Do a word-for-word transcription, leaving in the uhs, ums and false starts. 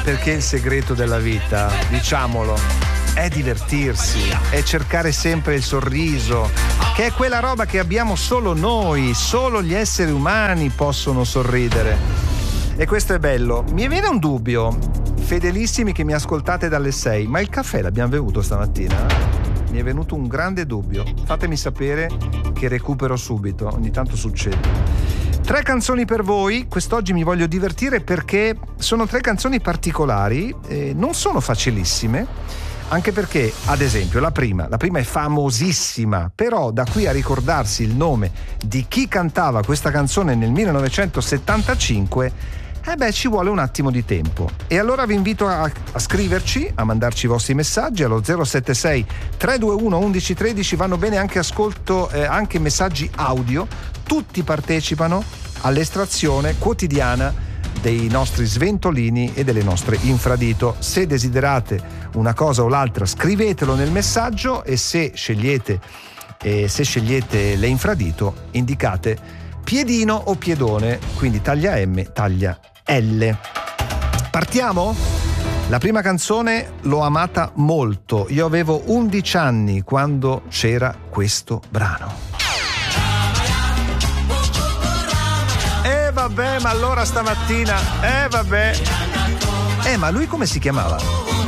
Perché il segreto della vita, diciamolo, è divertirsi, è cercare sempre il sorriso, che è quella roba che abbiamo solo noi, solo gli esseri umani possono sorridere. E questo è bello. Mi viene un dubbio, fedelissimi che mi ascoltate dalle sei, ma il caffè l'abbiamo bevuto stamattina? Mi è venuto un grande dubbio. Fatemi sapere che recupero subito, ogni tanto succede. Tre canzoni per voi. Quest'oggi mi voglio divertire perché sono tre canzoni particolari, eh, non sono facilissime, anche perché, ad esempio, la prima, la prima è famosissima, però da qui a ricordarsi il nome di chi cantava questa canzone nel millenovecentosettantacinque, eh beh, ci vuole un attimo di tempo. E allora vi invito a, a scriverci, a mandarci i vostri messaggi allo zero sette sei tre due uno uno uno uno tre. Vanno bene anche ascolto, eh, anche messaggi audio. Tutti partecipano all'estrazione quotidiana dei nostri sventolini e delle nostre infradito. Se desiderate una cosa o l'altra, scrivetelo nel messaggio, e se scegliete, eh, se scegliete le infradito, indicate piedino o piedone, quindi taglia M, taglia L. Partiamo? La prima canzone l'ho amata molto. Io avevo undici anni quando c'era questo brano. Eh vabbè, ma allora stamattina, eh vabbè. Eh, ma lui come si chiamava?